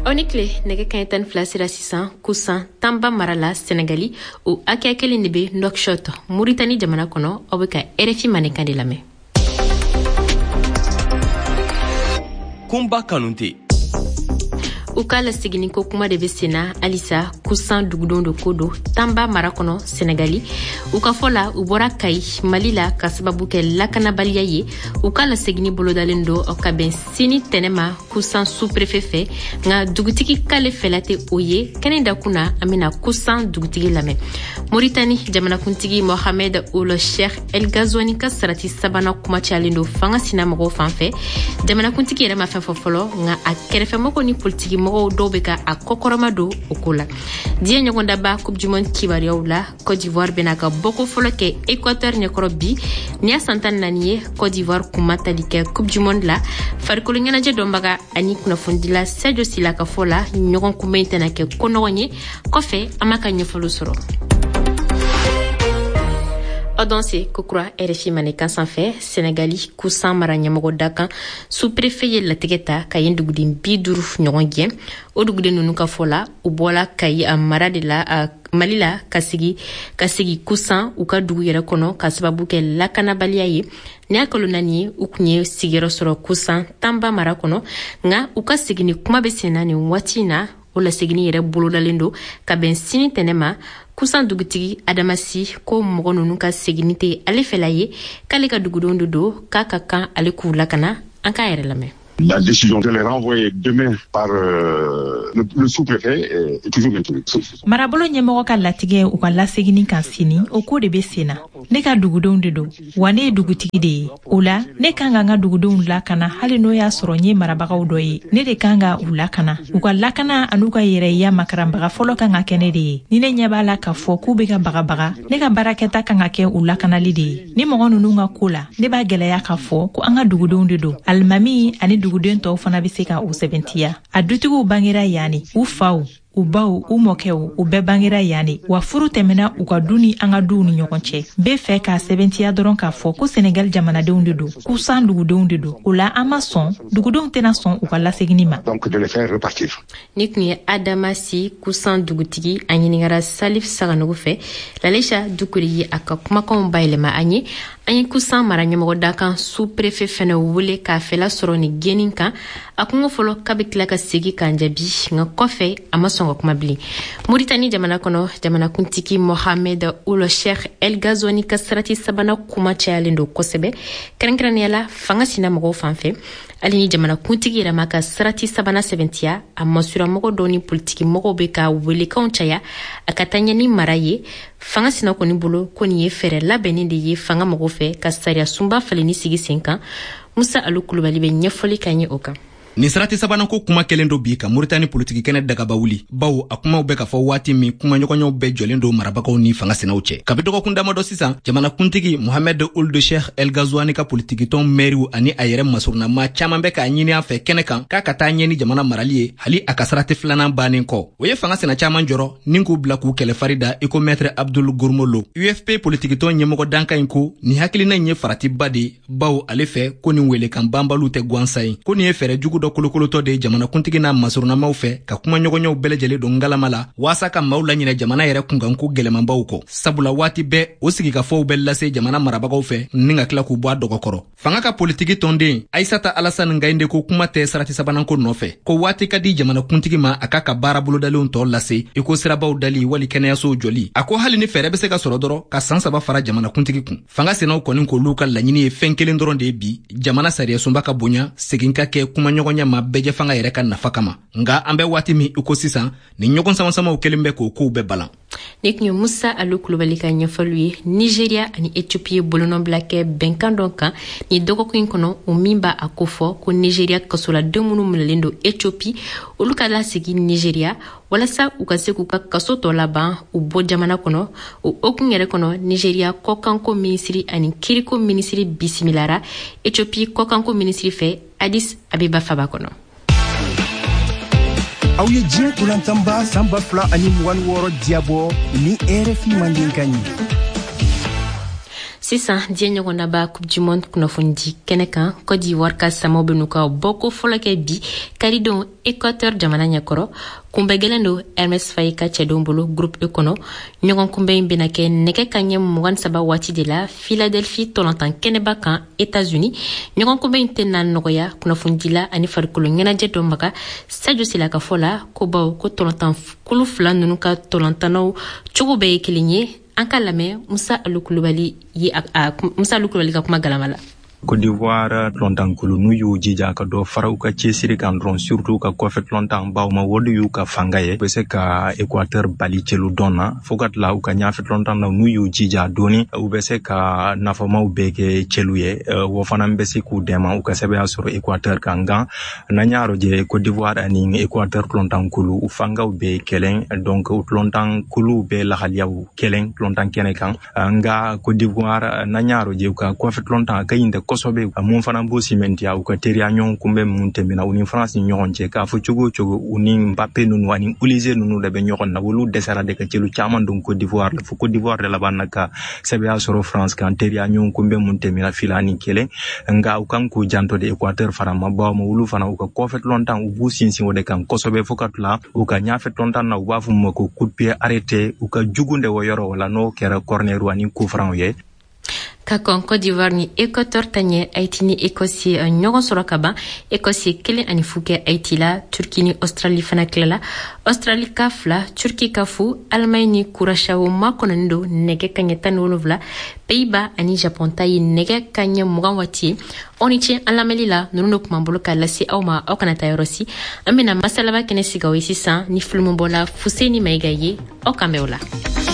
Onikle nege kanyetan flasira sisan kusan tamba marala Senegali ou akakele nebe Nouakchott Mauritanie jamana kono obeka RFI manekande lame. Kumba Kanunte Ukala sigini ko kuma de besena alisa kusan dugudon do kodo tamba marakono Senegali ukafola ubora kai malila kasababu ke lakana baliyaye ukala sigini bolodalendo okaben sini tenema kusan sous-préfet nga dugutiki kale felate oye kanenda kuna amina kusan dugutiki lame. Mauritanie jamana kuntigi Mohamed Ould Cheikh El Ghazouani ka sarati sabana kuma chalindo fanga sinamago fanfe jamana kuntigi rema fafofolo nga akerefe moko ni politiki mogo dobeka a kokoromado okola die nyagonda ba coupe du monde kibariawla Côte d'Ivoire benaka boko foloke Équateur nyakorobi nia santan nanie Côte d'Ivoire kumatalike coupe du monde la farikolo ngana je dombaga ani kuna fundila Sadio Silaka fola nyogon kumentena ke kononye kofe amaka nyofolo soro Odanse kokura RFI maneka sans fait Sénégali kusan maranyamogo dakan sous-préfet yella tegeta kayen dugudin biduru nyongen o dugudin nunuka fola ubola kayi amara de la malila kasigi kusan uka dugu yere kono kasababu ke lakana baliyaye ne akolonani ukunye sigero soro kusan tamba mara kono nga uka sigini kuma besena ni watina ola sigini yere bolodalendo kaben sini tenema kusan dugutigi adamasi ko mogo nunu ka seginite ale felaye kale ka dugudondo do kaka ale kula kana anka yere lame. La décision de les renvoyer demain par le sous-préfet est toujours maintenue. Marabolo nyemoko ka latige u ka lasegini kan sini o ko de be sena ne ka dugudon de do wane dugutigi de ola ne kanga nga dugudon la kana hali no ya soro nye marabagaw do ye ne de kanga u la kana u ka lakana anuka yere ya makarambaga folo kanga kene de ni ne nyaba la ka fo ku be ka bagabaga ne ka baraketa kanga ke u la kana lide ni mogo nunu nga kula ne ba gelaya ka fo ko anga dugudon de do almami ani dugudon to fana be se ka u sebentiya a dutigu bangira yani u faw u baw u mokɛw u bɛɛ bangira yani wa furu tɛmɛna u ka duni an ka duw ni ɲɔgɔn cɛ bɛ fɛ ka sɛbɛntiya dɔrɔn k'a fɔ ko Senegal jamanadenw de don kusan dugudenw de don o la an ma sɔn dugudenw tɛna sɔn u ka lasegini ma. Donc de les faire repartir. Ni tun ye Adamasi kusan dugutigi a ɲiningara Salif Saganogo fɛ Lalecha Dukuri ye a ka kumakanw bayɛlɛma an ye kusan mara ɲɛmɔgɔ dakan sous-préfet fɛnɛ wele k'a fɛla sɔrɔ ni geni kan a kungo fɔlɔ k'a bɛ tila ka segi k'an jaabi nka kɔfɛ a ma sɔn ka kuma bilen. Mauritanie jamana kɔnɔ jamanakuntigi Mohamed Ould Cheikh El Ghazouani ka sarati sabana kuma cayalen don kosɛbɛ kɛrɛnkɛrɛnnenya la fanga sina mɔgɔw fanfɛ hali ni jamanakuntigi yɛrɛ ma ka sarati sabana sɛbɛntiya a masura mɔgɔ dɔw ni politiki mɔgɔw bɛ ka welekanw caya a ka taa ɲɛ ni mara ye fanga sina kɔni bolo ko nin ye fɛɛrɛ labɛnnen de ye fanga mɔgɔw fɛ ka sariya sunba faleni sigi sen kan Musa Alu Kulubali bɛ ɲɛfɔli ka ɲɛ o kan. Ni sarati sabanan ko kuma kelen do bi ka Mauritanie politiki kɛnɛ dagaba wuli bawo a kumaw bɛ ka fɔ waati min kuma ɲɔgɔnɲɔw bɛ jɔlen do marabagaw ni fanga senaw cɛ kabi dɔgɔkun damadɔ sisan jamanakuntigi Mohamed Ould Cheikh El Ghazouani ka politiki tɔn mɛriw ani a yɛrɛ masurunama caman bɛ k'a ɲini a fɛ kɛnɛ kan k'a ka taa ɲɛ ni jamana marali ye hali a ka sarati filanan bannen kɔ o ye fanga sena caman jɔrɔ ni k'u bila k'u kɛlɛfari da iko maître Abdoul Gourmolo UFP politiki tɔn ɲɛmɔgɔ danka in ko ni hakilina in ye faratiba de bawo ale fɛ ko nin welekan banbaliw tɛ gansan ye ko nin ye fɛɛrɛ jugu dɔ kolokolotɔ de jamanakuntigi n'a masurunamaw fɛ ka kuma ɲɔgɔnɲɔw bɛɛ lajɛlen don ngalama la waasa ka maaw laɲinɛ jamana yɛrɛ kunkanko gɛlɛmanbaw kɔ sabula waati bɛɛ o sigikafɔw bɛ lase jamana marabagaw fɛ ni ka tila k'u bɔ a dɔgɔkɔrɔ fanga ka politiki tɔnden Aissata Alassane Gaïndé ko kuma tɛ sarati sabanan ko nɔfɛ ko waati ka di jamanakuntigi ma a ka baara bolodalenw tɔ lase iko sirabaw dali wali kɛnɛyasow jɔli a ko hali ni fɛɛrɛ bɛ se ka sɔrɔ dɔrɔn ka san 3 fara jamanakuntigi kun fanga senaw kɔni k'olu ka laɲini ye fɛn kelen dɔrɔn de ye bi jamana sariya sunba ka bonya segin ka kɛ kuma ɲɔgɔnya ma bɛɛ fanga yɛrɛ ka nafa kama nga an bɛ waati min iko sisan ni ɲɔgɔn samasamaw kelen bɛ k'o kow bɛɛ balan. Ne tun ye Musa Alu Kulubali ka ɲɛfɔli ye Nigeria ani Ethiopie ye bolonɔbila kɛ bɛnkan dɔ kan ni dɔgɔkun in kɔnɔ o min b'a a ko fɔ ko Nigeria kasoladenw minnu minɛlen don Ethiopie olu ka lasegi Nigeria walasa u ka se k'u ka kaso tɔ laban u bɔ jamana kɔnɔ o okun yɛrɛ kɔnɔ Nigeria kɔkanko minisiri ani kiriko minisiri bisimilara Ethiopie kɔkanko minisiri fɛ Addis Abeba faba kɔnɔ. aw ye diɲɛ kulantanba sanba 2026 diabɔ ni RFI Mandinka ɲi. sisan diɲɛ ɲɔgɔn naba coupe du monde kunnafoni kɛnɛ kan Côte d'Ivoire ka samaw bɛ n'u ka bɔko fɔlɔ kɛ bi karidenw Équateur jamana ɲɛkɔrɔ kunbɛ gɛlɛn don Hermes Faye ka cɛdenw bolo groupe E kɔnɔ ɲɔgɔn kunbɛ in bɛna kɛ nɛgɛ kanɲɛ 23 waati de la Philadelphie tɔlɔntan kɛnɛba kan États-Unis ɲɔgɔn kunbɛ in tɛna nɔgɔya kunnafonidila ani farikolo ɲɛnajɛ dɔ maga Sadio Sila ka fɔ la ko bawo ko tɔlɔntan kulu fila ninnu ka tɔlɔntanaw cogo bɛɛ ye kelen ye an ka lamɛn Musa Alukulubali ka kuma galama la. Côte d'Ivoire tlontankulu nu yu jija ka do fara u ka cesiri kan dron surtout ka kɔfɛ tlontan baw ma wodu yu ka fanga ye be se ka Équateur bali celu donna fokat la u ka ɲafi tlontan na nu yu jija doni u be se ka nafamaw be ke celu ye wo fana be se ku dema u ka sɛbɛya sɔrɔ Équateur kan gan na ɲaro je Côte d'Ivoire ani Équateur tlontankulu u fangaw be kelen donc u tlontankulu be lahaliyaw kelen tlontan kene kan nga Côte d'Ivoire na ɲaro je u ka kɔfɛ tlontan ka yinde kosobe mun fana bo simentia u ka teriya ɲɔgɔn kunbɛ mun tɛmɛna u ni France ni ɲɔgɔn cɛ k'a fɔ cogo cogo u ni Mbappé nunu ani Olise nunu de bɛ ɲɔgɔn na olu dɛsɛra de ka celu caman don Côte d'Ivoire la fo Côte d'Ivoire de laban na ka sɛbɛya sɔrɔ France kan teriya ɲɔgɔn kunbɛ mun tɛmɛna fila ni kelen nga u kan k'u janto de Équateur fara ma baw ma olu fana u ka kɔfɛ lɔntan u b'u sinsin o de kan kosɛbɛ fo ka tila u ka ɲafɛ lɔntan na u b'a fɔ ma ko coup de pied arrêté u ka jugun de o yɔrɔ wala n'o kɛra corner ani coup franc ye ka kɔn Côte d'Ivoire ni Équateur ta ɲɛ Haïti ni Écosse ɲɔgɔn sɔrɔ ka ban Écosse 1 ani 0 kɛ Haïti la Turquie ni Australie fana tilala Australie ka 2 Turquie ka 0 Allemagne ni Curaçao makɔnɔni don nɛgɛ kanɲɛ 17 Pays-Bas ani Japon ta ye nɛgɛ kanɲɛ 20 waati ye aw ni ce an lamɛnli la ninnu de tun bolo k'a lase aw ma aw kana taa yɔrɔ si an bɛna masalaba kɛnɛ sigi aw ye sisan ni filimu bɔla Fuseni Mayiga ye aw kan bɛn o la